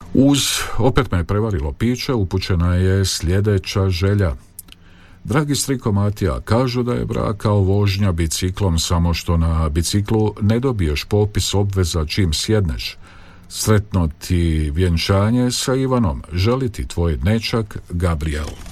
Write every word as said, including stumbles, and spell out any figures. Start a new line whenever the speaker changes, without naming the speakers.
Uz opet me je prevarilo piće, upućena je sljedeća želja. Dragi striko Matija, kažu da je brak kao vožnja biciklom, samo što na biciklu ne dobiješ popis obveza čim sjedneš. Sretno ti vjenčanje sa Ivanom, želi ti tvoj nečak Gabriel.